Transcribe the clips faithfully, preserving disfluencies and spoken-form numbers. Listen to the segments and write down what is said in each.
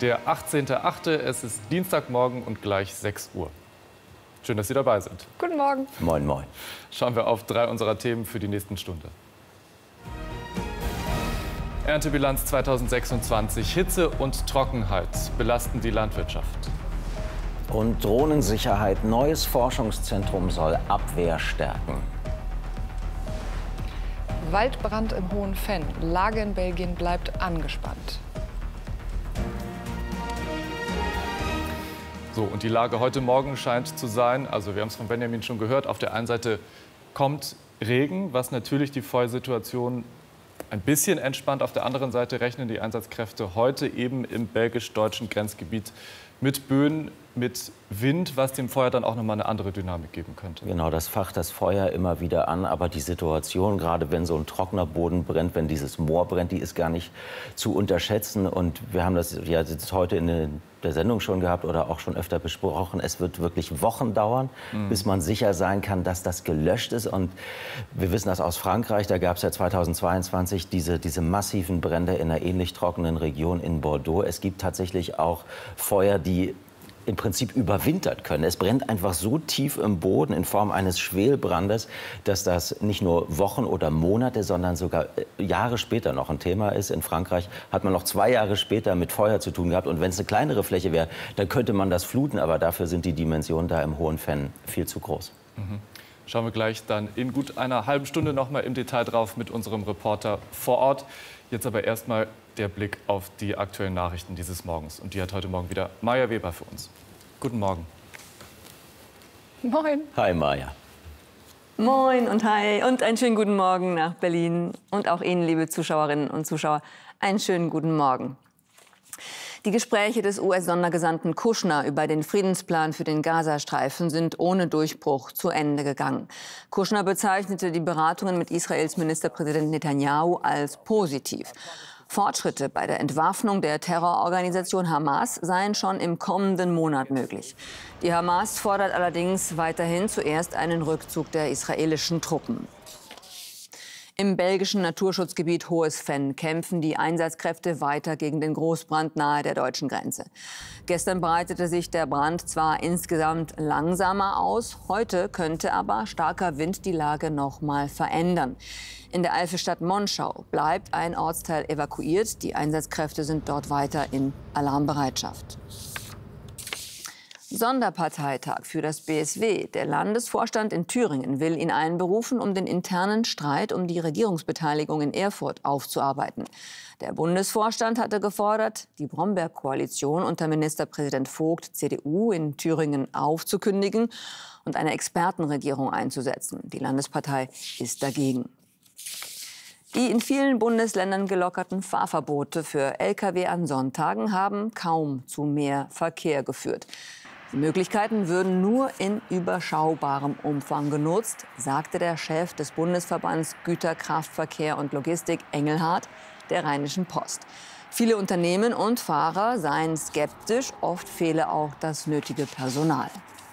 der achtzehnte achte Es ist Dienstagmorgen und gleich sechs Uhr. Schön, dass Sie dabei sind. Guten Morgen. Moin, moin. Schauen wir auf drei unserer Themen für die nächsten Stunde. Erntebilanz zweitausendsechsundzwanzig. Hitze und Trockenheit belasten die Landwirtschaft. Und Drohnensicherheit. Neues Forschungszentrum soll Abwehr stärken. Waldbrand im Hohen Venn. Lage in Belgien bleibt angespannt. So, und die Lage heute Morgen scheint zu sein, also wir haben es von Benjamin schon gehört, auf der einen Seite kommt Regen, was natürlich die Feuersituation ein bisschen entspannt. Auf der anderen Seite rechnen die Einsatzkräfte heute eben im belgisch-deutschen Grenzgebiet mit Böen, mit Wind, was dem Feuer dann auch noch mal eine andere Dynamik geben könnte. Genau, das facht das Feuer immer wieder an. Aber die Situation, gerade wenn so ein trockener Boden brennt, wenn dieses Moor brennt, die ist gar nicht zu unterschätzen. Und wir haben das ja jetzt heute in der Sendung schon gehabt oder auch schon öfter besprochen. Es wird wirklich Wochen dauern, mhm. bis man sicher sein kann, dass das gelöscht ist. Und wir wissen das aus Frankreich. Da gab es ja zweitausendzweiundzwanzig diese, diese massiven Brände in einer ähnlich trockenen Region in Bordeaux. Es gibt tatsächlich auch Feuer, die im Prinzip überwintert können. Es brennt einfach so tief im Boden in Form eines Schwelbrandes, dass das nicht nur Wochen oder Monate, sondern sogar Jahre später noch ein Thema ist. In Frankreich hat man noch zwei Jahre später mit Feuer zu tun gehabt. Und wenn es eine kleinere Fläche wäre, dann könnte man das fluten. Aber dafür sind die Dimensionen da im Hohen Venn viel zu groß. Mhm. Schauen wir gleich dann in gut einer halben Stunde noch mal im Detail drauf mit unserem Reporter vor Ort. Jetzt aber erst mal der Blick auf die aktuellen Nachrichten dieses Morgens. Und die hat heute Morgen wieder Maja Weber für uns. Guten Morgen. Moin. Hi, Maja. Moin und hi und einen schönen guten Morgen nach Berlin. Und auch Ihnen, liebe Zuschauerinnen und Zuschauer, einen schönen guten Morgen. Die Gespräche des U S-Sondergesandten Kushner über den Friedensplan für den Gazastreifen sind ohne Durchbruch zu Ende gegangen. Kushner bezeichnete die Beratungen mit Israels Ministerpräsident Netanyahu als positiv. Fortschritte bei der Entwaffnung der Terrororganisation Hamas seien schon im kommenden Monat möglich. Die Hamas fordert allerdings weiterhin zuerst einen Rückzug der israelischen Truppen. Im belgischen Naturschutzgebiet Hohes Venn kämpfen die Einsatzkräfte weiter gegen den Großbrand nahe der deutschen Grenze. Gestern breitete sich der Brand zwar insgesamt langsamer aus, heute könnte aber starker Wind die Lage noch mal verändern. In der Eifelstadt Monschau bleibt ein Ortsteil evakuiert. Die Einsatzkräfte sind dort weiter in Alarmbereitschaft. Sonderparteitag für das B S W. Der Landesvorstand in Thüringen will ihn einberufen, um den internen Streit um die Regierungsbeteiligung in Erfurt aufzuarbeiten. Der Bundesvorstand hatte gefordert, die Bromberg-Koalition unter Ministerpräsident Vogt, C D U, in Thüringen aufzukündigen und eine Expertenregierung einzusetzen. Die Landespartei ist dagegen. Die in vielen Bundesländern gelockerten Fahrverbote für L K W an Sonntagen haben kaum zu mehr Verkehr geführt. Die Möglichkeiten würden nur in überschaubarem Umfang genutzt, sagte der Chef des Bundesverbands Güterkraftverkehr und Logistik Engelhardt der Rheinischen Post. Viele Unternehmen und Fahrer seien skeptisch, oft fehle auch das nötige Personal.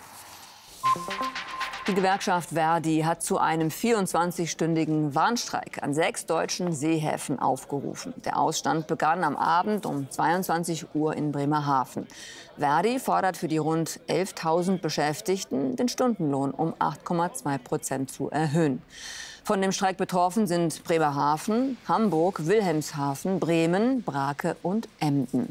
Die Gewerkschaft Verdi hat zu einem vierundzwanzigstündigen Warnstreik an sechs deutschen Seehäfen aufgerufen. Der Ausstand begann am Abend um zweiundzwanzig Uhr in Bremerhaven. Verdi fordert für die rund elftausend Beschäftigten, den Stundenlohn um acht Komma zwei Prozent zu erhöhen. Von dem Streik betroffen sind Bremerhaven, Hamburg, Wilhelmshaven, Bremen, Brake und Emden.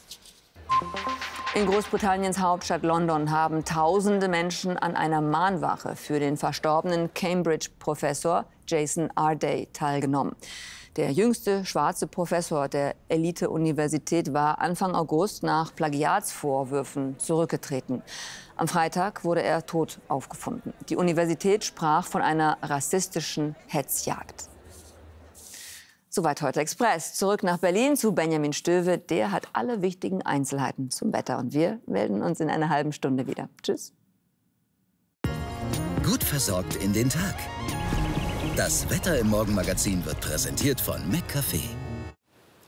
In Großbritanniens Hauptstadt London haben tausende Menschen an einer Mahnwache für den verstorbenen Cambridge-Professor Jason Arday teilgenommen. Der jüngste schwarze Professor der Elite-Universität war Anfang August nach Plagiatsvorwürfen zurückgetreten. Am Freitag wurde er tot aufgefunden. Die Universität sprach von einer rassistischen Hetzjagd. Soweit heute Express. Zurück nach Berlin zu Benjamin Stöwe. Der hat alle wichtigen Einzelheiten zum Wetter. Und wir melden uns in einer halben Stunde wieder. Tschüss. Gut versorgt in den Tag. Das Wetter im Morgenmagazin wird präsentiert von McCafé.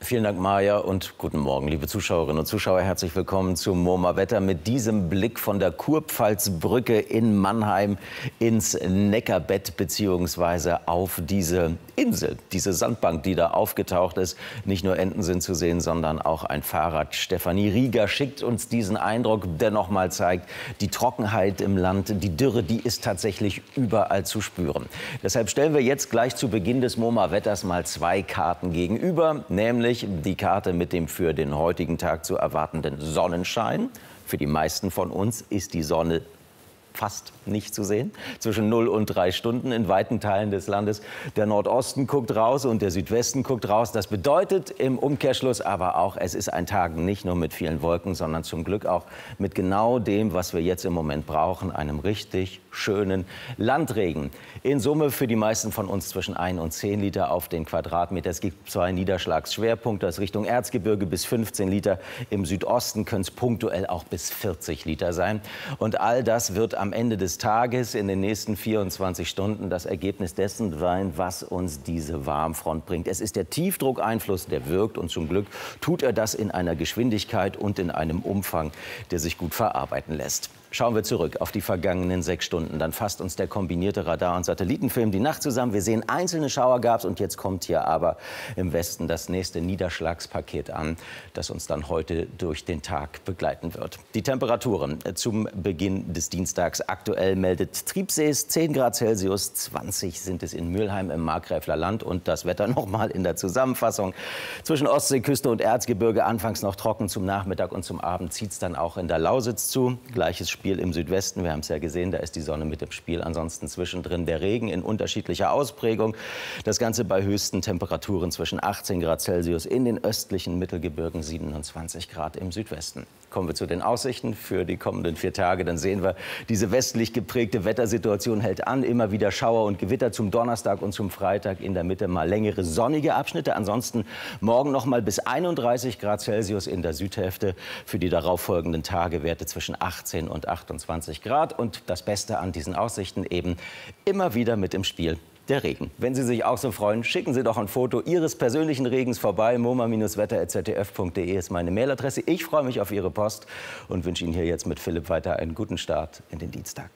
Vielen Dank, Maja, und guten Morgen, liebe Zuschauerinnen und Zuschauer. Herzlich willkommen zum MoMA Wetter mit diesem Blick von der Kurpfalzbrücke in Mannheim ins Neckarbett bzw. auf diese Insel, diese Sandbank, die da aufgetaucht ist. Nicht nur Enten sind zu sehen, sondern auch ein Fahrrad. Stefanie Rieger schickt uns diesen Eindruck, der noch mal zeigt, die Trockenheit im Land, die Dürre, die ist tatsächlich überall zu spüren. Deshalb stellen wir jetzt gleich zu Beginn des MoMA Wetters mal zwei Karten gegenüber, nämlich die Karte mit dem für den heutigen Tag zu erwartenden Sonnenschein. Für die meisten von uns ist die Sonne fast nicht zu sehen, zwischen null und drei Stunden in weiten Teilen des Landes. Der Nordosten guckt raus und der Südwesten guckt raus. Das bedeutet im Umkehrschluss aber auch, es ist ein Tag nicht nur mit vielen Wolken, sondern zum Glück auch mit genau dem, was wir jetzt im Moment brauchen, einem richtig schönen Landregen. In Summe für die meisten von uns zwischen ein und zehn Liter auf den Quadratmeter. Es gibt zwei Niederschlagsschwerpunkte, das Richtung Erzgebirge bis fünfzehn Liter. Im Südosten können es punktuell auch bis vierzig Liter sein. Und all das wird am Ende des Tages in den nächsten vierundzwanzig Stunden das Ergebnis dessen sein, was uns diese Warmfront bringt. Es ist der Tiefdruckeinfluss, der wirkt, und zum Glück tut er das in einer Geschwindigkeit und in einem Umfang, der sich gut verarbeiten lässt. Schauen wir zurück auf die vergangenen sechs Stunden. Dann fasst uns der kombinierte Radar- und Satellitenfilm die Nacht zusammen. Wir sehen einzelne Schauergaps und jetzt kommt hier aber im Westen das nächste Niederschlagspaket an, das uns dann heute durch den Tag begleiten wird. Die Temperaturen zum Beginn des Dienstags. Aktuell meldet Triebsees zehn Grad Celsius, zwanzig sind es in Mülheim im Markgräfler Land. Und das Wetter noch mal in der Zusammenfassung. Zwischen Ostseeküste und Erzgebirge anfangs noch trocken, zum Nachmittag und zum Abend zieht es dann auch in der Lausitz zu. Gleiches Spiel im Südwesten, wir haben es ja gesehen, da ist die Sonne mit im Spiel. Ansonsten zwischendrin der Regen in unterschiedlicher Ausprägung. Das Ganze bei höchsten Temperaturen zwischen achtzehn Grad Celsius in den östlichen Mittelgebirgen, siebenundzwanzig Grad im Südwesten. Kommen wir zu den Aussichten für die kommenden vier Tage. Dann sehen wir, diese westlich geprägte Wettersituation hält an. Immer wieder Schauer und Gewitter zum Donnerstag und zum Freitag. In der Mitte mal längere sonnige Abschnitte. Ansonsten morgen noch mal bis einunddreißig Grad Celsius in der Südhälfte. Für die darauffolgenden Tage Werte zwischen achtzehn und achtundzwanzig Grad. Und das Beste an diesen Aussichten eben immer wieder mit im Spiel: der Regen. Wenn Sie sich auch so freuen, schicken Sie doch ein Foto Ihres persönlichen Regens vorbei. moma wetter at z d f punkt d e ist meine Mailadresse. Ich freue mich auf Ihre Post und wünsche Ihnen hier jetzt mit Philipp weiter einen guten Start in den Dienstag.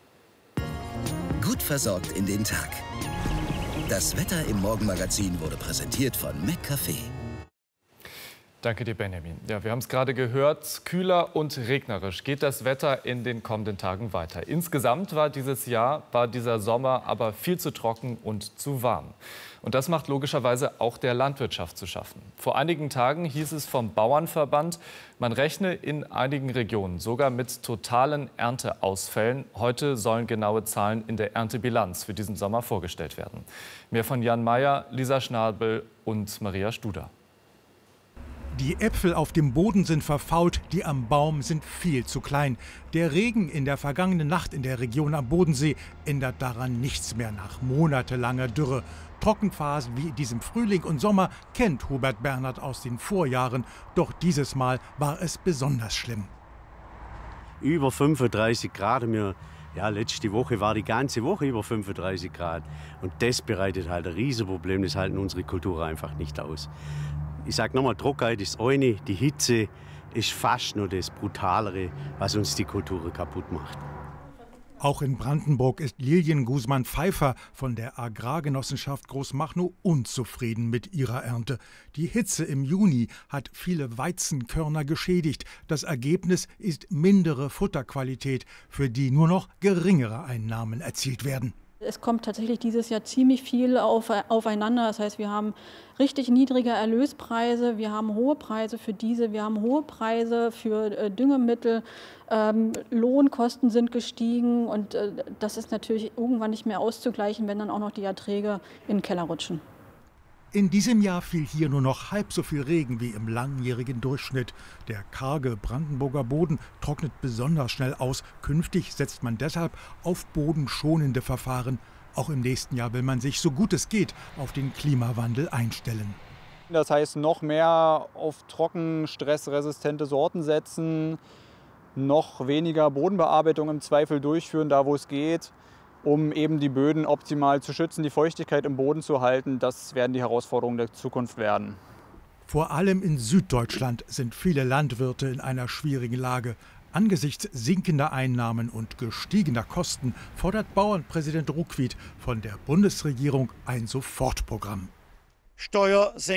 Gut versorgt in den Tag. Das Wetter im Morgenmagazin wurde präsentiert von McCafé. Danke dir, Benjamin. Ja, wir haben es gerade gehört, kühler und regnerisch geht das Wetter in den kommenden Tagen weiter. Insgesamt war dieses Jahr, war dieser Sommer aber viel zu trocken und zu warm. Und das macht logischerweise auch der Landwirtschaft zu schaffen. Vor einigen Tagen hieß es vom Bauernverband, man rechne in einigen Regionen sogar mit totalen Ernteausfällen. Heute sollen genaue Zahlen in der Erntebilanz für diesen Sommer vorgestellt werden. Mehr von Jan Meyer, Lisa Schnabel und Maria Studer. Die Äpfel auf dem Boden sind verfault, die am Baum sind viel zu klein. Der Regen in der vergangenen Nacht in der Region am Bodensee ändert daran nichts mehr nach monatelanger Dürre. Trockenphasen wie in diesem Frühling und Sommer kennt Hubert Bernhard aus den Vorjahren. Doch dieses Mal war es besonders schlimm. Über fünfunddreißig Grad. Mir, ja, letzte Woche war die ganze Woche über fünfunddreißig Grad. Und das bereitet halt ein Riesenproblem. Das halten unsere Kulturen einfach nicht aus. Ich sage nochmal, Trockenheit ist eine, die Hitze ist fast nur das Brutalere, was uns die Kultur kaputt macht. Auch in Brandenburg ist Lilien Guzman-Pfeiffer von der Agrargenossenschaft Großmachnow unzufrieden mit ihrer Ernte. Die Hitze im Juni hat viele Weizenkörner geschädigt. Das Ergebnis ist mindere Futterqualität, für die nur noch geringere Einnahmen erzielt werden. Es kommt tatsächlich dieses Jahr ziemlich viel auf, aufeinander. Das heißt, wir haben richtig niedrige Erlöspreise, wir haben hohe Preise für Diesel, wir haben hohe Preise für äh, Düngemittel, ähm, Lohnkosten sind gestiegen und äh, das ist natürlich irgendwann nicht mehr auszugleichen, wenn dann auch noch die Erträge in den Keller rutschen. In diesem Jahr fiel hier nur noch halb so viel Regen wie im langjährigen Durchschnitt. Der karge Brandenburger Boden trocknet besonders schnell aus. Künftig setzt man deshalb auf bodenschonende Verfahren. Auch im nächsten Jahr will man sich, so gut es geht, auf den Klimawandel einstellen. Das heißt, noch mehr auf trocken, stressresistente Sorten setzen, noch weniger Bodenbearbeitung im Zweifel durchführen, da wo es geht, um eben die Böden optimal zu schützen, die Feuchtigkeit im Boden zu halten. Das werden die Herausforderungen der Zukunft werden. Vor allem in Süddeutschland sind viele Landwirte in einer schwierigen Lage. Angesichts sinkender Einnahmen und gestiegener Kosten fordert Bauernpräsident Ruckwied von der Bundesregierung ein Sofortprogramm. Steuersenkungen